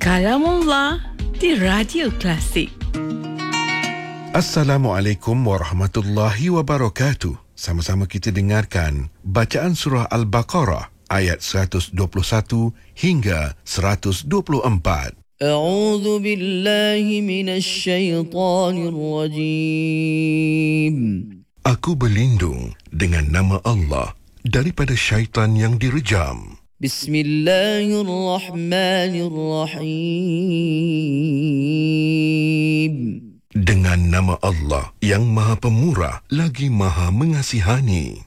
Kalamullah di Radio Klasik. Assalamualaikum warahmatullahi wabarakatuh. Sama-sama kita dengarkan bacaan surah Al-Baqarah ayat 121 hingga 124. A'udzu billahi minasy syaithanir rajim. Aku berlindung dengan nama Allah daripada syaitan yang direjam. Bismillahirrahmanirrahim. Dengan nama Allah yang Maha Pemurah lagi Maha Mengasihani.